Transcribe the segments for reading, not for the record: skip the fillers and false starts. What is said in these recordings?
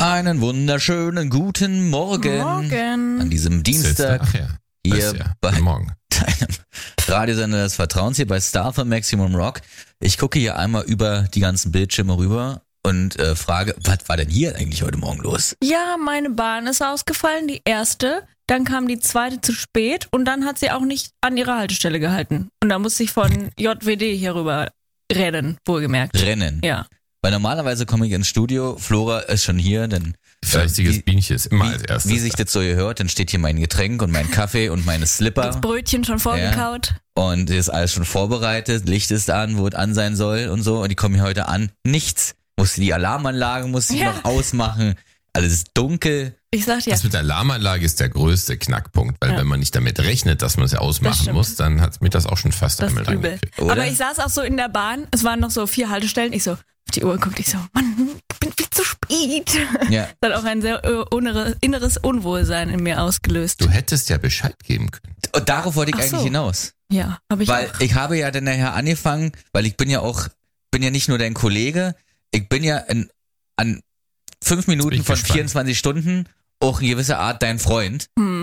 Einen wunderschönen guten Morgen. An diesem Dienstag. Ach ja. Hier bei Guten Morgen. deinem Radiosender des Vertrauens, hier bei Star von Maximum Rock. Ich gucke hier einmal über die ganzen Bildschirme rüber und frage, was war denn hier eigentlich heute Morgen los? Ja, meine Bahn ist ausgefallen, die erste. Dann kam die zweite zu spät und dann hat sie auch nicht an ihrer Haltestelle gehalten. Und da musste ich von JWD hier rüber rennen, wohlgemerkt. Rennen. Ja. Weil normalerweise komme ich ins Studio, Flora ist schon hier, denn Fleißiges Bienchen ist immer als erstes. wie sich das so gehört, dann steht hier mein Getränk und mein Kaffee und meine Slipper. Das Brötchen schon vorgekaut. Und ist alles schon vorbereitet, Licht ist an, wo es an sein soll und so. Und die kommen hier heute an, nichts. Musste die Alarmanlage, musste ich noch ausmachen. Alles ist dunkel. Ich sag dir. Das mit der Alarmanlage ist der größte Knackpunkt, weil wenn man nicht damit rechnet, dass man es ja ausmachen muss, dann hat mir das auch schon fast Das einmal ist übel. reingekriegt. Oder? Aber ich saß auch so in der Bahn, es waren noch so 4 Haltestellen, ich so auf die Uhr geguckt, ich so, Mann, ich bin viel zu spät. Ja. Das hat auch ein sehr inneres Unwohlsein in mir ausgelöst. Du hättest ja Bescheid geben können. Und darauf wollte ich Ach so. eigentlich hinaus. Ja, habe ich Weil auch. ich habe ja dann nachher angefangen, weil ich bin ja nicht nur dein Kollege, ich bin ja an 5 Minuten ich von gespannt. 24 Stunden auch in gewisser Art dein Freund.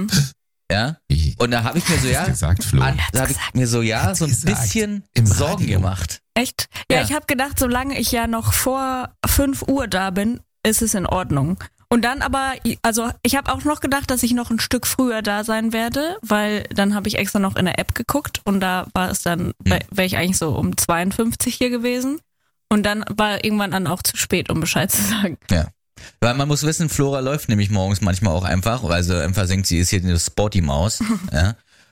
Ja. Und da habe ich mir so, gesagt, Flo. da habe ich mir so, so ein gesagt. bisschen Im Sorgen Radio. gemacht. Echt? Ja, Ja. ich habe gedacht, solange ich ja noch vor 5 Uhr da bin, ist es in Ordnung. Und dann aber, also ich habe auch noch gedacht, dass ich noch ein Stück früher da sein werde, weil dann habe ich extra noch in der App geguckt und da war es dann, wäre ich eigentlich so um 52 hier gewesen. Und dann war irgendwann dann auch zu spät, um Bescheid zu sagen. Ja. Weil man muss wissen, Flora läuft nämlich morgens manchmal auch einfach, also einfach denkt, sie ist hier eine Sporty-Maus. Ja.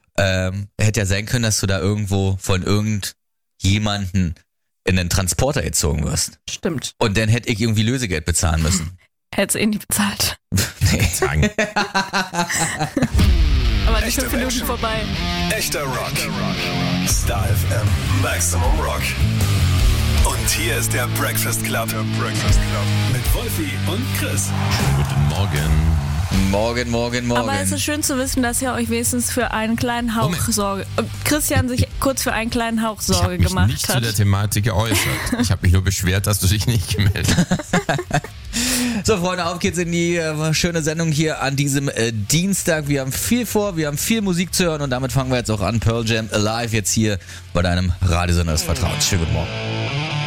Hätte ja sein können, dass du da irgendwo von irgendjemanden in den Transporter gezogen wirst. Stimmt. Und dann hätte ich irgendwie Lösegeld bezahlen müssen. Hätte es nicht bezahlt. Nee. Sagen. Aber die Echte 5 Minuten Menschen. vorbei. Echter Rock. Star FM Maximum Rock. Und hier ist der Breakfast Club. Mit Wolfi und Chris. Guten Morgen. Morgen. Aber es ist schön zu wissen, dass ihr euch wenigstens für einen kleinen Hauch Moment. Sorge, Christian sich kurz für einen kleinen Hauch Ich Sorge habe mich gemacht nicht zu hat. der Thematik geäußert. Ich habe mich nur beschwert, dass du dich nicht gemeldet hast. So, Freunde, auf geht's in die schöne Sendung hier an diesem Dienstag. Wir haben viel vor, wir haben viel Musik zu hören und damit fangen wir jetzt auch an. Pearl Jam Alive jetzt hier bei deinem Radiosender des Vertrauens. Schönen guten Morgen.